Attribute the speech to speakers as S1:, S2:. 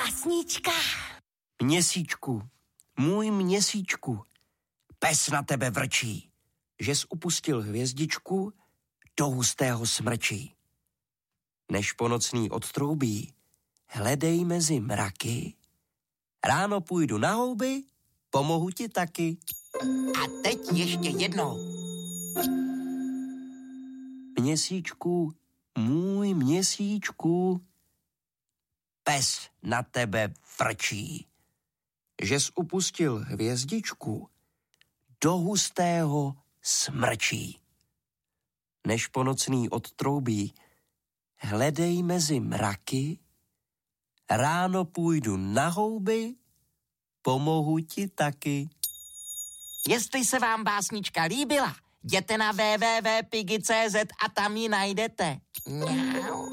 S1: Básnička.
S2: Měsíčku, můj měsíčku, pes na tebe vrčí, žes upustil hvězdičku do hustého smrčí. Než ponocný odtroubí, hledej mezi mraky, ráno půjdu na houby, pomohu ti taky.
S1: A teď ještě jednou.
S2: Měsíčku, můj měsíčku, pes na tebe vrčí, žes upustil hvězdičku do hustého smrčí. Než ponocný odtroubí, hledej mezi mraky, ráno půjdu na houby, pomohu ti taky.
S1: Jestli se vám básnička líbila, jděte na www.pigi.cz a tam ji najdete. Mňau.